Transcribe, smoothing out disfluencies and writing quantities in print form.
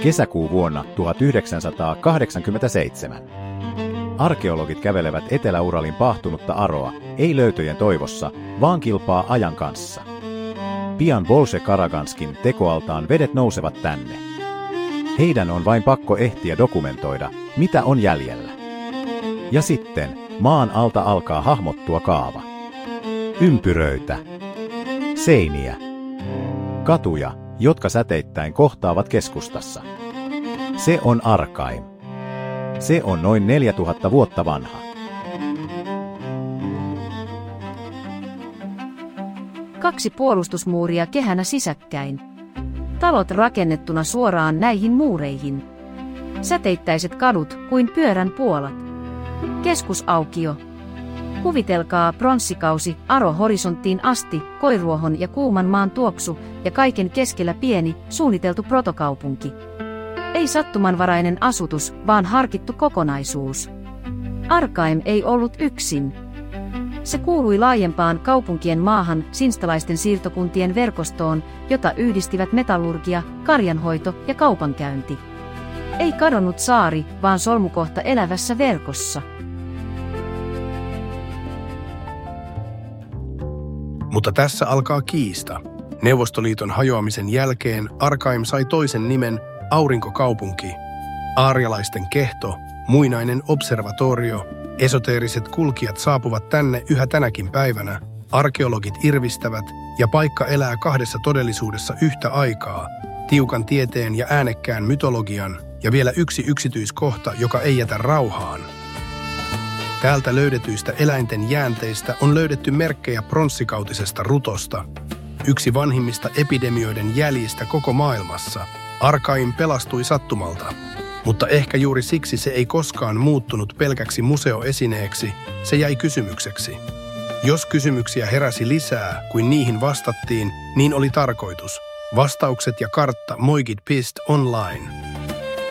Kesäkuu vuonna 1987. Arkeologit kävelevät Etelä-Uralin paahtunutta Aroa, ei löytöjen toivossa, vaan kilpaa ajan kanssa. Pian Bolshe-Karaganskin tekoaltaan vedet nousevat tänne. Heidän on vain pakko ehtiä dokumentoida, mitä on jäljellä. Ja sitten maan alta alkaa hahmottua kaava. Ympyröitä. Seiniä. Katuja, jotka säteittäin kohtaavat keskustassa. Se on Arkaim. Se on noin 4000 vuotta vanha. Kaksi puolustusmuuria kehänä sisäkkäin. Talot rakennettuna suoraan näihin muureihin. Säteittäiset kadut kuin pyörän puolat. Keskusaukio. Kuvitelkaa pronssikausi, Aro horisonttiin asti, koiruohon ja kuuman maan tuoksu ja kaiken keskellä pieni, suunniteltu protokaupunki. Ei sattumanvarainen asutus, vaan harkittu kokonaisuus. Arkaim ei ollut yksin. Se kuului laajempaan kaupunkien maahan sinstalaisten siirtokuntien verkostoon, jota yhdistivät metallurgia, karjanhoito ja kaupankäynti. Ei kadonnut saari, vaan solmukohta elävässä verkossa. Mutta tässä alkaa kiista. Neuvostoliiton hajoamisen jälkeen Arkaim sai toisen nimen Aurinkokaupunki. Aarialaisten kehto, muinainen observatorio, esoteeriset kulkijat saapuvat tänne yhä tänäkin päivänä, arkeologit irvistävät ja paikka elää kahdessa todellisuudessa yhtä aikaa, tiukan tieteen ja äänekkään mytologian ja vielä yksi yksityiskohta, joka ei jätä rauhaan. Täältä löydetyistä eläinten jäänteistä on löydetty merkkejä pronssikautisesta rutosta, yksi vanhimmista epidemioiden jäljistä koko maailmassa. Arkaim pelastui sattumalta, mutta ehkä juuri siksi se ei koskaan muuttunut pelkäksi museoesineeksi, se jäi kysymykseksi. Jos kysymyksiä heräsi lisää kuin niihin vastattiin, niin oli tarkoitus. Vastaukset ja kartta Moigit.online.